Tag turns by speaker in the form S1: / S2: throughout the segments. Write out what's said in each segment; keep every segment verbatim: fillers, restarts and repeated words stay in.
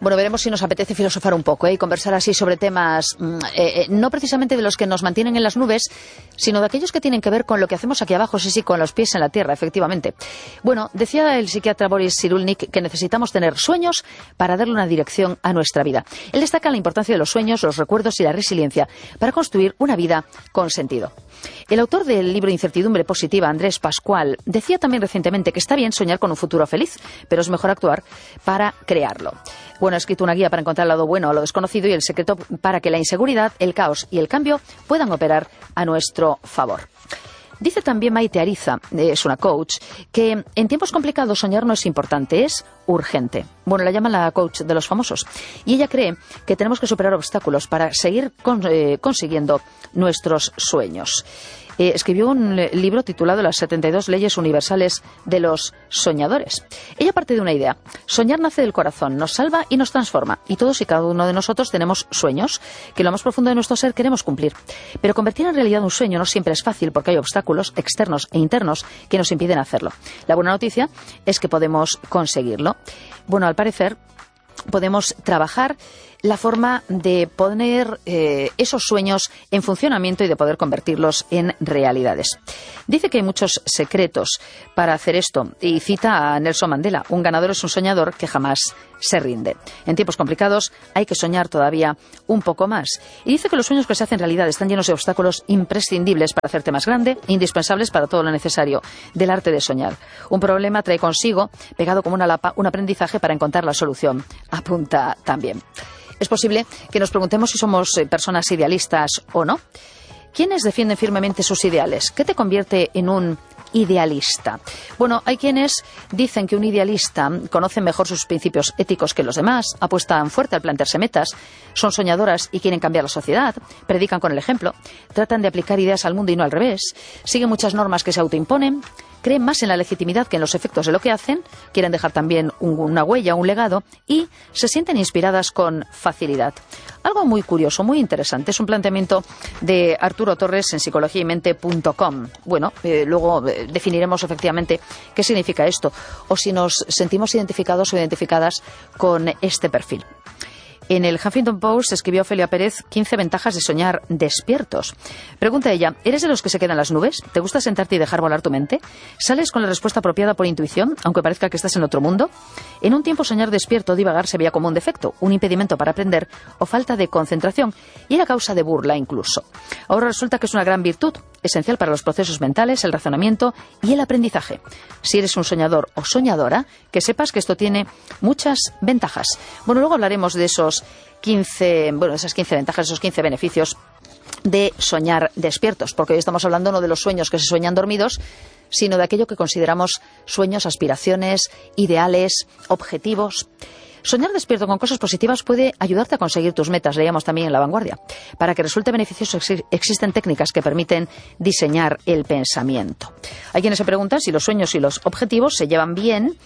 S1: Bueno, veremos si nos apetece filosofar un poco, ¿eh? Y conversar así sobre temas eh, eh, no precisamente de los que nos mantienen en las nubes, sino de aquellos que tienen que ver con lo que hacemos aquí abajo, sí, sí, con los pies en la tierra, efectivamente. Bueno, decía el psiquiatra Boris Cyrulnik que necesitamos tener sueños para darle una dirección a nuestra vida. Él destaca la importancia de los sueños, los recuerdos y la resiliencia para construir una vida con sentido. El autor del libro Incertidumbre Positiva, Andrés Pascual, decía también recientemente que está bien soñar con un futuro feliz, pero es mejor actuar para crearlo. Bueno, ha escrito una guía para encontrar el lado bueno a lo desconocido y el secreto para que la inseguridad, el caos y el cambio puedan operar a nuestro favor. Dice también Maite Ariza, es una coach, que en tiempos complicados soñar no es importante, es urgente. Bueno, la llaman la coach de los famosos. Y ella cree que tenemos que superar obstáculos para seguir con, eh, consiguiendo nuestros sueños. Eh, escribió un libro titulado Las setenta y dos leyes universales de los soñadores. Ella parte de una idea. Soñar nace del corazón, nos salva y nos transforma. Y todos y cada uno de nosotros tenemos sueños que en lo más profundo de nuestro ser queremos cumplir. Pero convertir en realidad un sueño no siempre es fácil porque hay obstáculos externos e internos que nos impiden hacerlo. La buena noticia es que podemos conseguirlo. Bueno, al parecer podemos trabajar la forma de poner eh, esos sueños en funcionamiento y de poder convertirlos en realidades. Dice que hay muchos secretos para hacer esto y cita a Nelson Mandela: un ganador es un soñador que jamás se rinde. En tiempos complicados hay que soñar todavía un poco más. Y dice que los sueños que se hacen realidad están llenos de obstáculos imprescindibles para hacerte más grande, indispensables para todo lo necesario del arte de soñar. Un problema trae consigo, pegado como una lapa, un aprendizaje para encontrar la solución. Apunta también. Es posible que nos preguntemos si somos personas idealistas o no. ¿Quiénes defienden firmemente sus ideales? ¿Qué te convierte en un idealista? Bueno, hay quienes dicen que un idealista conoce mejor sus principios éticos que los demás, apuestan fuerte al plantearse metas, son soñadoras y quieren cambiar la sociedad, predican con el ejemplo, tratan de aplicar ideas al mundo y no al revés, siguen muchas normas que se autoimponen, creen más en la legitimidad que en los efectos de lo que hacen, quieren dejar también un, una huella, un legado y se sienten inspiradas con facilidad. Algo muy curioso, muy interesante, es un planteamiento de Arturo Torres en psicología y mente punto com. Bueno, eh, luego eh, definiremos efectivamente qué significa esto o si nos sentimos identificados o identificadas con este perfil. En el Huffington Post escribió Ofelia Pérez quince ventajas de soñar despiertos. Pregunta ella, ¿eres de los que se quedan en las nubes? ¿Te gusta sentarte y dejar volar tu mente? ¿Sales con la respuesta apropiada por intuición, aunque parezca que estás en otro mundo? En un tiempo soñar despierto o divagar se veía como un defecto, un impedimento para aprender o falta de concentración y era causa de burla incluso. Ahora resulta que es una gran virtud, esencial para los procesos mentales, el razonamiento y el aprendizaje. Si eres un soñador o soñadora, que sepas que esto tiene muchas ventajas. Bueno, luego hablaremos de esos quince, bueno, esas quince ventajas, esos quince beneficios de soñar despiertos, porque hoy estamos hablando no de los sueños que se sueñan dormidos, sino de aquello que consideramos sueños, aspiraciones, ideales, objetivos. Soñar despierto con cosas positivas puede ayudarte a conseguir tus metas, leíamos también en La Vanguardia. Para que resulte beneficioso existen técnicas que permiten diseñar el pensamiento. Hay quienes se preguntan si los sueños y los objetivos se llevan bien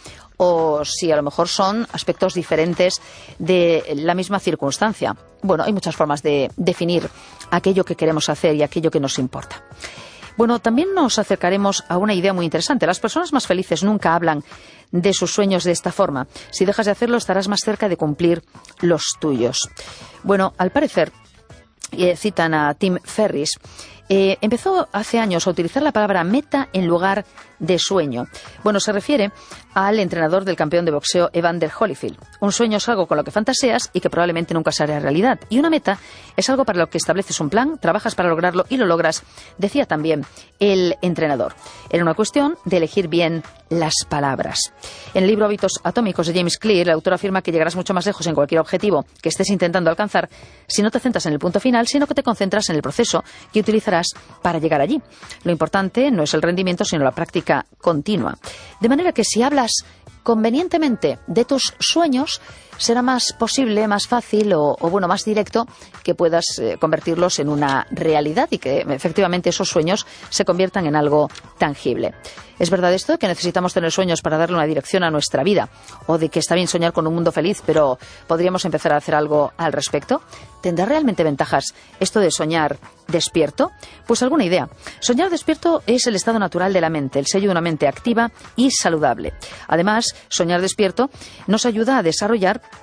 S1: o si a lo mejor son aspectos diferentes de la misma circunstancia. Bueno, hay muchas formas de definir aquello que queremos hacer y aquello que nos importa. Bueno, también nos acercaremos a una idea muy interesante. Las personas más felices nunca hablan de sus sueños de esta forma. Si dejas de hacerlo, estarás más cerca de cumplir los tuyos. Bueno, al parecer, eh, citan a Tim Ferriss, eh, empezó hace años a utilizar la palabra meta en lugar de sueño. Bueno, se refiere al entrenador del campeón de boxeo Evander Holyfield. Un sueño es algo con lo que fantaseas y que probablemente nunca se hará realidad. Y una meta es algo para lo que estableces un plan, trabajas para lograrlo y lo logras, decía también el entrenador. Era una cuestión de elegir bien las palabras. En el libro Hábitos Atómicos de James Clear, el autor afirma que llegarás mucho más lejos en cualquier objetivo que estés intentando alcanzar si no te centras en el punto final, sino que te concentras en el proceso que utilizarás para llegar allí. Lo importante no es el rendimiento, sino la práctica continua. De manera que si hablas convenientemente de tus sueños, será más posible, más fácil o, o bueno, más directo que puedas eh, convertirlos en una realidad y que efectivamente esos sueños se conviertan en algo tangible. ¿Es verdad esto de que necesitamos tener sueños para darle una dirección a nuestra vida? ¿O de que está bien soñar con un mundo feliz, pero podríamos empezar a hacer algo al respecto? ¿Tendrá realmente ventajas esto de soñar despierto? Pues alguna idea. Soñar despierto es el estado natural de la mente, el sello de una mente activa y saludable. Además, soñar despierto nos ayuda a desarrollar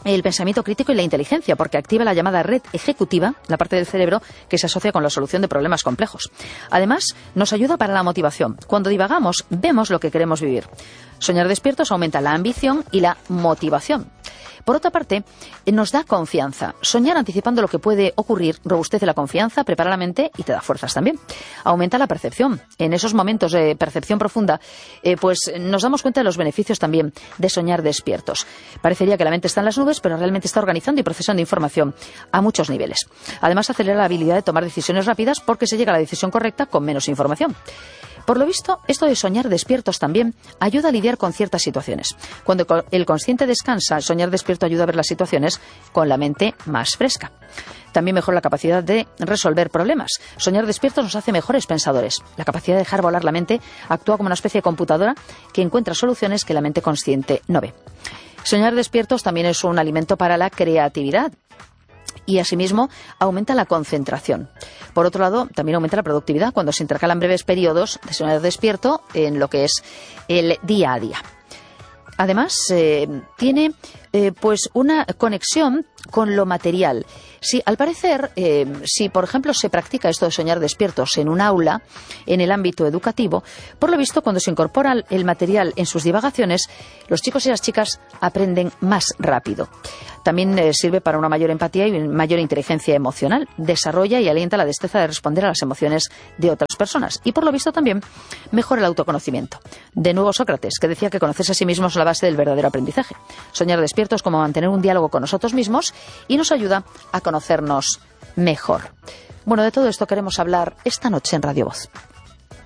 S1: el pensamiento crítico y la inteligencia, porque activa la llamada red ejecutiva, la parte del cerebro que se asocia con la solución de problemas complejos. Además, nos ayuda para la motivación. Cuando divagamos, vemos lo que queremos vivir. Soñar despiertos aumenta la ambición y la motivación. Por otra parte, nos da confianza. Soñar anticipando lo que puede ocurrir robustece la confianza, prepara la mente y te da fuerzas también. Aumenta la percepción. En esos momentos de percepción profunda, eh, pues nos damos cuenta de los beneficios también de soñar despiertos. Parecería que la mente está en las nubes, pero realmente está organizando y procesando información a muchos niveles. Además, acelera la habilidad de tomar decisiones rápidas porque se llega a la decisión correcta con menos información. Por lo visto, esto de soñar despiertos también ayuda a lidiar con ciertas situaciones. Cuando el consciente descansa, soñar despierto ayuda a ver las situaciones con la mente más fresca. También mejora la capacidad de resolver problemas. Soñar despiertos nos hace mejores pensadores. La capacidad de dejar volar la mente actúa como una especie de computadora que encuentra soluciones que la mente consciente no ve. Soñar despiertos también es un alimento para la creatividad. Y asimismo aumenta la concentración. Por otro lado, también aumenta la productividad cuando se intercalan breves periodos de soñar despierto en lo que es el día a día. Además, eh, tiene eh, pues una conexión con lo material. Sí, al parecer, eh, si por ejemplo se practica esto de soñar despiertos en un aula, en el ámbito educativo, por lo visto cuando se incorpora el material en sus divagaciones, los chicos y las chicas aprenden más rápido. También eh, sirve para una mayor empatía y mayor inteligencia emocional. Desarrolla y alienta la destreza de responder a las emociones de otras personas. Y por lo visto también mejora el autoconocimiento. De nuevo Sócrates, que decía que conocerse a sí mismo es la base del verdadero aprendizaje. Soñar despiertos es como mantener un diálogo con nosotros mismos y nos ayuda a conocernos mejor. Bueno, de todo esto queremos hablar esta noche en Radio Voz.